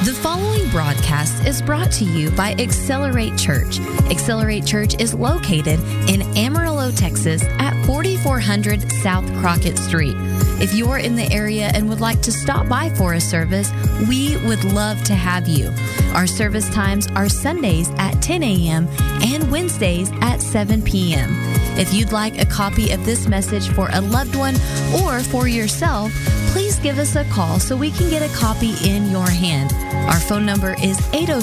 The following broadcast is brought to you by Accelerate Church. Accelerate Church is located in Amarillo, Texas at 4400 South Crockett Street. If you're in the area and would like to stop by for a service, we would love to have you. Our service times are Sundays at 10 a.m. and Wednesdays at 7 p.m. If you'd like a copy of this message for a loved one or for yourself, please give us a call so we can get a copy in your hand. Our phone number is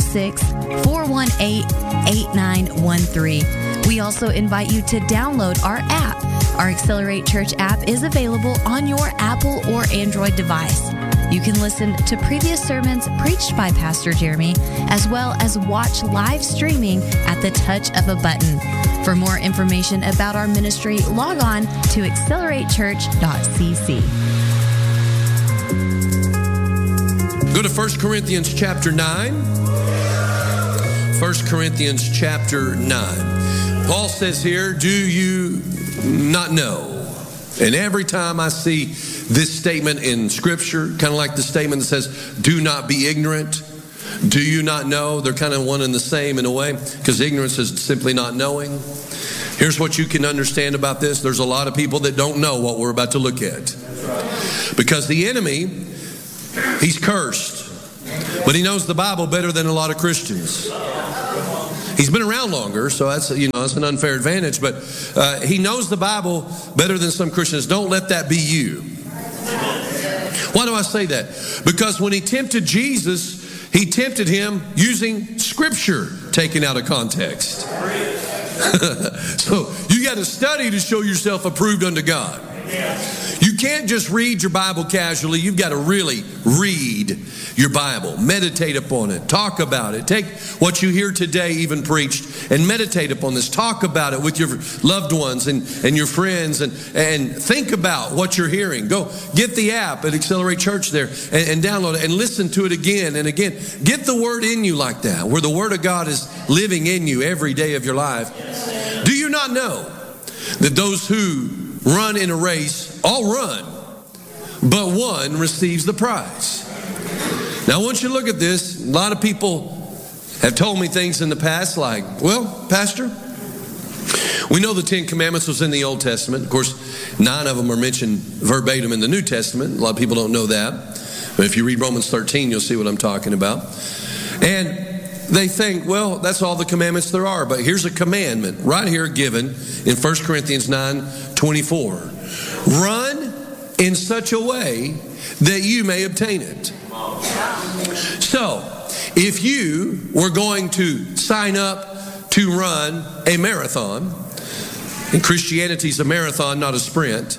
806-418-8913. We also invite you to download our app. Our Accelerate Church app is available on your Apple or Android device. You can listen to previous sermons preached by Pastor Jeremy, as well as watch live streaming at the touch of a button. For more information about our ministry, log on to acceleratechurch.cc. Go to 1 Corinthians chapter 9. 1 Corinthians chapter 9. Paul says here, do you not know? And every time I see this statement in Scripture, kind of like the statement that says, do not be ignorant, do you not know? They're kind of one and the same in a way, because ignorance is simply not knowing. Here's what you can understand about this. There's a lot of people that don't know what we're about to look at. Because the enemy, he's cursed, but he knows the Bible better than a lot of Christians. He's been around longer, so that's an unfair advantage, but he knows the Bible better than some Christians. Don't let that be you. Why do I say that? Because when he tempted Jesus, he tempted him using Scripture taken out of context. So you got to study to show yourself approved unto God. You can't just read your Bible casually. You've got to really read your Bible. Meditate upon it. Talk about it. Take what you hear today even preached and meditate upon this. Talk about it with your loved ones and your friends and think about what you're hearing. Go get the app at Accelerate Church there and download it and listen to it again and again. Get the Word in you like that, where the Word of God is living in you every day of your life. Do you not know that those who run in a race all run, but one receives the prize? Now I want you to look at this. A lot of people have told me things in the past like, well, Pastor, we know the 10 Commandments was in the Old Testament. Of course, 9 of them are mentioned verbatim in the New Testament. A lot of people don't know that. But if you read Romans 13, you'll see what I'm talking about. And they think, well, that's all the commandments there are. But here's a commandment right here given in 1 Corinthians 9:24. Run in such a way that you may obtain it. So, if you were going to sign up to run a marathon, and Christianity's a marathon, not a sprint,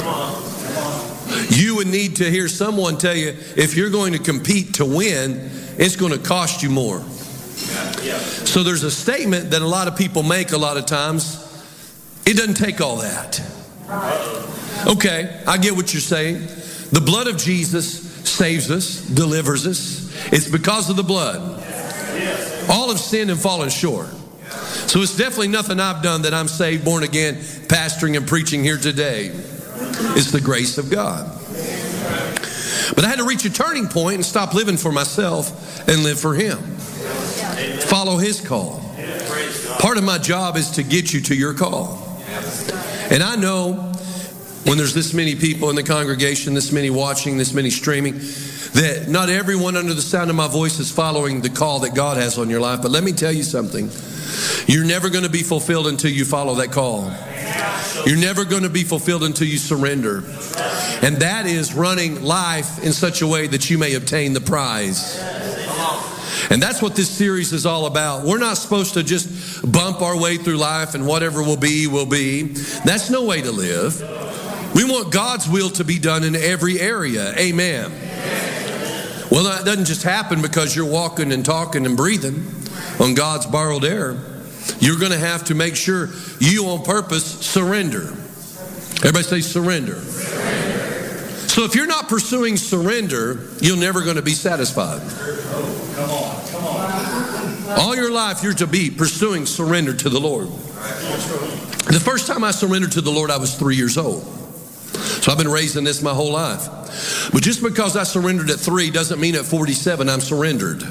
you would need to hear someone tell you, if you're going to compete to win, it's going to cost you more. So there's a statement that a lot of people make a lot of times. It doesn't take all that. Okay, I get what you're saying. The blood of Jesus saves us, delivers us. It's because of the blood. All have sinned and fallen short. So it's definitely nothing I've done that I'm saved, born again, pastoring and preaching here today. It's the grace of God. But I had to reach a turning point and stop living for myself and live for Him. Follow His call. Part of my job is to get you to your call. And I know when there's this many people in the congregation, this many watching, this many streaming, that not everyone under the sound of my voice is following the call that God has on your life. But let me tell you something. You're never going to be fulfilled until you follow that call. You're never going to be fulfilled until you surrender. And that is running life in such a way that you may obtain the prize. And that's what this series is all about. We're not supposed to just bump our way through life and whatever will be, will be. That's no way to live. We want God's will to be done in every area. Amen. Well, that doesn't just happen because you're walking and talking and breathing on God's borrowed air. You're going to have to make sure you on purpose surrender. Everybody say surrender. So if you're not pursuing surrender, you're never going to be satisfied. Come on. All your life you're to be pursuing surrender to the Lord. The first time I surrendered to the Lord, I was 3 years old. So I've been raised in this my whole life. But just because I surrendered at 3 doesn't mean at 47 I'm surrendered.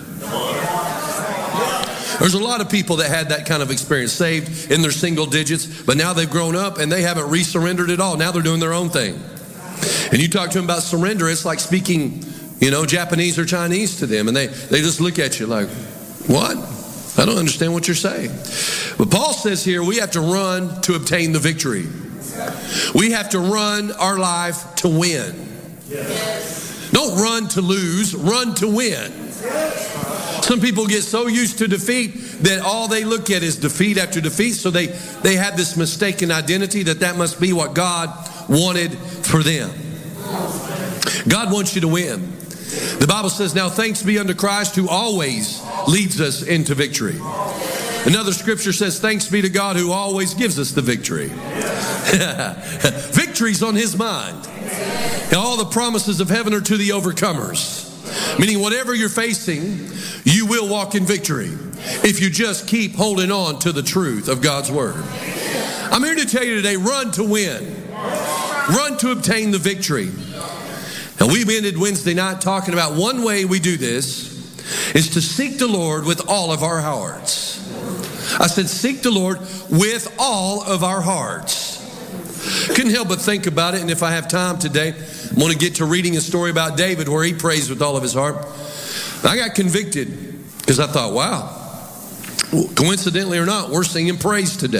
There's a lot of people that had that kind of experience, saved in their single digits, but now they've grown up and they haven't re-surrendered at all. Now they're doing their own thing. And you talk to them about surrender, it's like speaking, Japanese or Chinese to them, and they just look at you like, what? I don't understand what you're saying. But Paul says here, we have to run to obtain the victory. We have to run our life to win. Don't run to lose, run to win. Some people get so used to defeat that all they look at is defeat after defeat, so they have this mistaken identity that must be what God wanted for them. God wants you to win. The Bible says, now thanks be unto Christ who always leads us into victory. Another scripture says, thanks be to God who always gives us the victory. Victory's on his mind. And all the promises of heaven are to the overcomers. Meaning whatever you're facing, you will walk in victory if you just keep holding on to the truth of God's word. I'm here to tell you today, run to win. Run to obtain the victory. And we ended Wednesday night talking about one way we do this is to seek the Lord with all of our hearts. I said, seek the Lord with all of our hearts. Couldn't help but think about it, and if I have time today, I'm going to get to reading a story about David where he prays with all of his heart. I got convicted because I thought, wow, coincidentally or not, we're singing praise today.